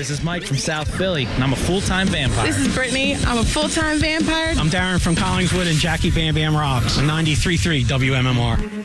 This is Mike from South Philly, and I'm a full-time vampire. This is Brittany. I'm a full-time vampire. I'm Darren from Collingswood, and Jackie Bam Bam rocks on 93.3 WMMR.